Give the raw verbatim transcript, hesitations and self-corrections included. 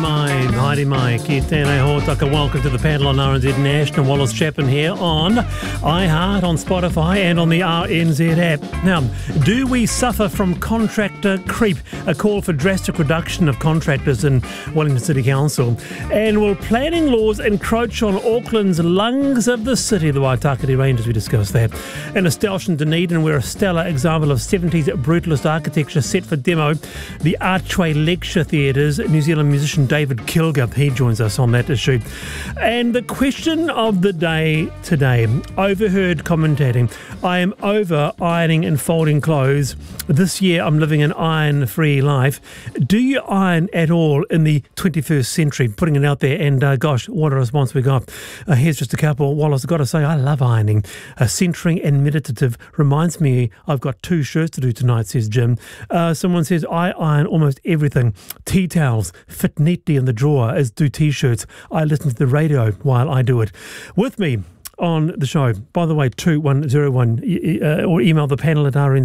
mai, haere mai, ki tēnei hōtaka. Welcome to the panel on R N Z National. Wallace Chapman here on iHeart, on Spotify and on the R N Z app. Now, do we suffer from contractor creep? A call for drastic reduction of contractors in Wellington City Council. And will planning laws encroach on Auckland's lungs of the city? The Waitakere Rangers, we discussed that. And a Stelsh in Dunedin, where a stellar example of seventies brutalist architecture set for demo, the Archway Lecture Theatres. New Zealand musician David Kilger, he joins us on that issue. And the question of the day today, overheard commentating. I am over ironing and folding clothes. This year I'm living an iron-free life. Do you iron at all in the twenty-first century? Putting it out there, and uh, gosh, what a response we got. Uh, here's just a couple. Wallace, I've got to say, I love ironing. Uh, centering and meditative. Reminds me, I've got two shirts to do tonight, says Jim. Uh, someone says, I iron almost everything. Tea towels fit neatly in the drawer, as do T-shirts. I listen to the radio while I do it. With me on the show, by the way, two one zero one, uh, or email the panel at R N Z.